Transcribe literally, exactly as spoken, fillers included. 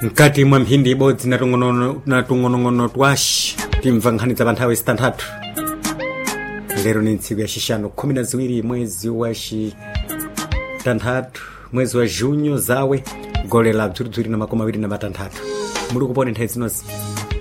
mkati mwa mphindi ibodzi na tung'onong'ono twashi timva nkhani za panthawi zitanthatu. Lero ni ntsiku ya xixano khumi na ziwiri mwezi wa xitanthatu mwezi wa junho zawe gole la bzuridzuri na makumi awiri na matanthatu. Muli kupone nthawi zinozi